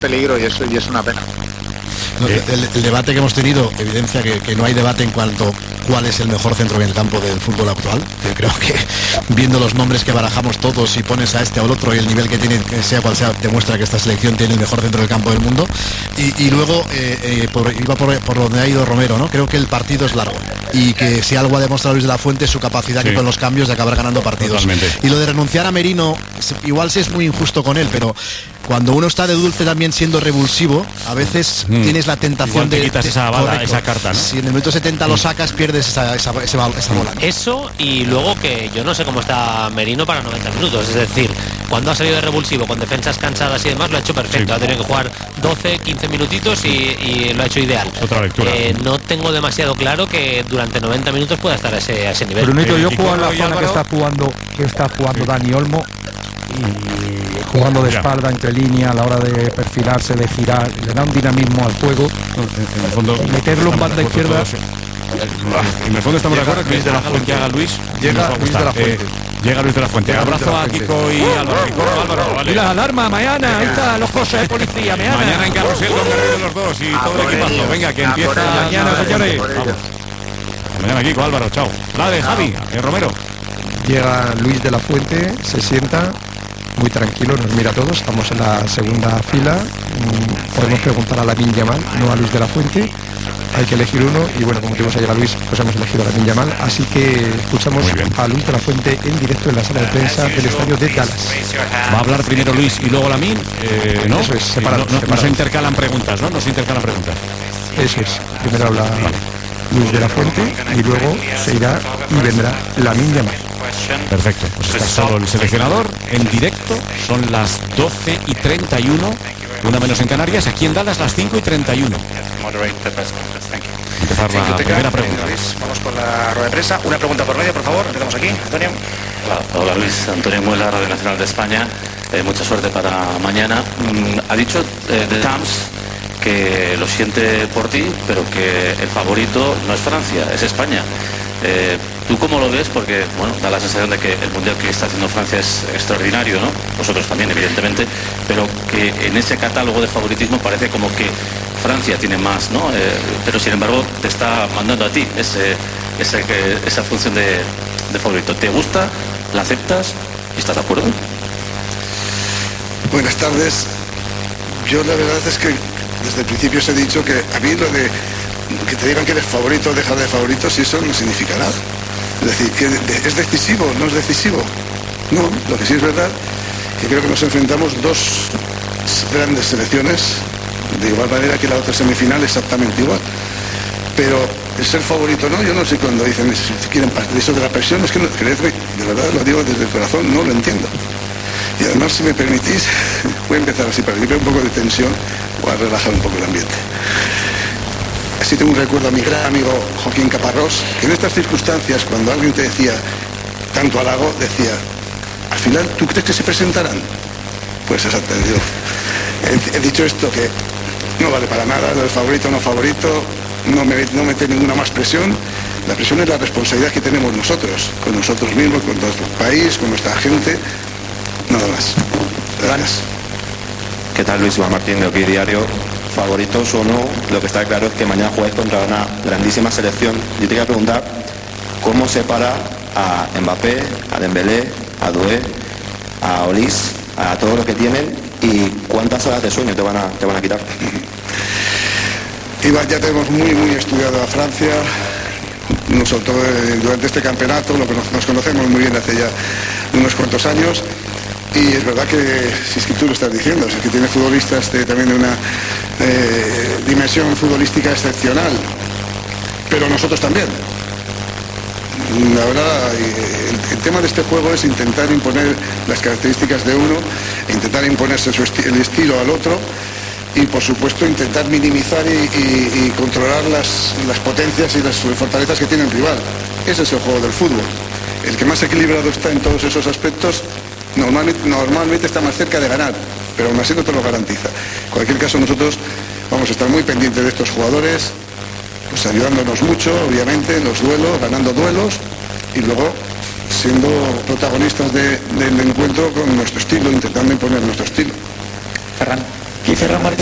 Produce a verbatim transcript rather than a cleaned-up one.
peligro y eso y es una pena. No, el, el debate que hemos tenido evidencia que, que no hay debate en cuanto a cuál es el mejor centro del campo del fútbol actual. Yo creo que viendo los nombres que barajamos todos y pones a este o al otro y el nivel que tiene, sea cual sea, demuestra que esta selección tiene el mejor centro del campo del mundo. Y, y luego eh, eh, por, iba por, por donde ha ido Romero, ¿no? Creo que el partido es largo y que si algo ha demostrado Luis de la Fuente es su capacidad, sí, que con los cambios de acabar ganando partidos. Totalmente. Y lo de renunciar a Merino, igual sí es muy injusto con él, pero cuando uno está de dulce también siendo revulsivo, a veces mm. tienes la tentación te de... quitas de, esa bala, esa carta, ¿no? Si en el minuto setenta mm. lo sacas, pierdes esa, esa, esa, esa bola. Eso, y luego que yo no sé cómo está Merino para noventa minutos, es decir, cuando ha salido de revulsivo con defensas cansadas y demás, lo ha hecho perfecto, sí. Ha tenido que jugar doce, quince minutitos y, y lo ha hecho ideal. Otra lectura. Eh, no tengo demasiado claro que durante noventa minutos pueda estar a ese, a ese nivel. Brunito, eh, yo juego en la zona que está jugando, que está jugando sí. Dani Olmo, y jugando de espalda, entre línea, a la hora de perfilarse, de girar, le da un dinamismo al juego. En el fondo, meterlo en banda izquierda. En el fondo estamos de acuerdo que es de la Fuente que haga Luis. Llega Luis de la Fuente. Eh, llega Luis de la Fuente. Llega Abrazo a Kiko y Álvaro. Kiko, Álvaro, vale. Y la alarma, mañana, ahí está los cosas de policía, mañana. Mañana en Carrusel con Garrido los dos y a todo el equipazo. ellos, Venga, que a empieza mañana, señores. Vamos. Mañana Kiko, Álvaro, chao. Dale, Javi, eh, Romero. Llega Luis de la Fuente, se sienta muy tranquilo, nos mira a todos, estamos en la segunda fila, podemos preguntar a Lamine Yamal, no a Luis de la Fuente, hay que elegir uno y bueno, como tuvimos ayer a Luis, pues hemos elegido a Lamine Yamal, así que escuchamos a Luis de la Fuente en directo en la sala de prensa del estadio de Dallas. Va a hablar primero Luis y luego Lamine, eh, ¿no? Eso es, separado, no, no, no se intercalan preguntas, ¿no? No se intercalan preguntas. Eso es, primero habla Luis de la Fuente y luego se irá y vendrá Lamine Yamal. Perfecto, pues está solo el seleccionador en directo, son las doce y treinta y uno, una menos en Canarias, aquí en Dallas las cinco y treinta y uno. Empezar la primera pregunta. Vamos con la rueda de prensa, una pregunta por medio, por favor, empezamos aquí, Antonio. Hola, hola Luis, Antonio Muela, Radio Nacional de España, eh, mucha suerte para mañana. Mm, ha dicho eh, de Tams que lo siente por ti, pero que el favorito no es Francia, es España. Eh, ¿Tú cómo lo ves? Porque, bueno, da la sensación de que el Mundial que está haciendo Francia es extraordinario, ¿no? Vosotros también, evidentemente, pero que en ese catálogo de favoritismo parece como que Francia tiene más, ¿no? Eh, pero, sin embargo, te está mandando a ti ese, ese, esa función de, de favorito. ¿Te gusta? ¿La aceptas? ¿Y estás de acuerdo? Buenas tardes. Yo la verdad es que desde el principio os he dicho que a mí lo de que te digan que eres favorito o dejar de favorito, si eso no significa nada. Es decir, que es decisivo, no es decisivo. No, lo que sí es verdad, que creo que nos enfrentamos dos grandes selecciones, de igual manera que la otra semifinal exactamente igual. Pero el ser favorito no, yo no sé cuando dicen si quieren partir eso de la presión, es que no, creedme, de verdad lo digo desde el corazón, no lo entiendo. Y además, si me permitís, voy a empezar así para liberar un poco de tensión o a relajar un poco el ambiente. Así tengo un recuerdo a mi gran amigo Joaquín Caparrós, que en estas circunstancias, cuando alguien te decía tanto halago, decía, al final, ¿tú crees que se presentarán? Pues exactamente, he, he dicho esto, que no vale para nada, lo del favorito o no favorito, no me, no mete ninguna más presión. La presión es la responsabilidad que tenemos nosotros, con nosotros mismos, con nuestro país, con nuestra gente, nada más. Gracias. ¿Qué tal, Luis Iván Martín de Opi Diario? Favoritos o no, lo que está claro es que mañana jugáis contra una grandísima selección. Yo te quería preguntar cómo separa a Mbappé, a Dembélé, a Doué, a Olís, a todos los que tienen, y cuántas horas de sueño te van a, te van a quitar. Iván, ya tenemos muy muy estudiado a Francia, nosotros durante este campeonato, lo que nos, nos conocemos muy bien hace ya unos cuantos años. Y es verdad que, si es que tú lo estás diciendo, es que tiene futbolistas de, también de una eh, dimensión futbolística excepcional, pero nosotros también. Ahora, el, el tema de este juego es intentar imponer las características de uno, e intentar imponerse su esti el estilo al otro, y por supuesto intentar minimizar y, y, y controlar las, las potencias y las fortalezas que tiene el rival. Ese es el juego del fútbol. El que más equilibrado está en todos esos aspectos Normalmente, normalmente está más cerca de ganar, pero aún así no te lo garantiza. En cualquier caso, nosotros vamos a estar muy pendientes de estos jugadores, pues ayudándonos mucho, obviamente, en los duelos, ganando duelos, y luego siendo protagonistas de, del encuentro con nuestro estilo, intentando imponer nuestro estilo. Ferran. Ferran Martín.